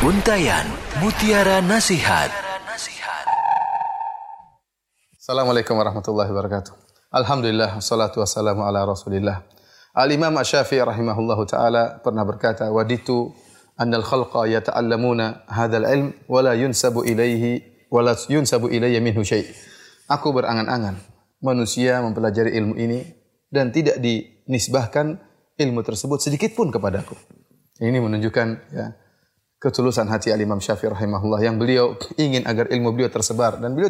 Untayan Mutiara Nasihat. Assalamualaikum warahmatullahi wabarakatuh. Alhamdulillah, wassalatu wassalamu ala Rasulillah. Al-Imam Asy-Syafi'i rahimahullahu taala pernah berkata, "Waditu annal khalqa yata'allamuna hadzal ilm wa la yunsabu ilayya minhu syai'." Aku berangan-angan manusia mempelajari ilmu ini dan tidak dinisbahkan ilmu tersebut sedikit pun kepadaku. Ini menunjukkan ketulusan hati Al-Imam Syafi'i rahimahullah yang beliau ingin agar ilmu beliau tersebar dan beliau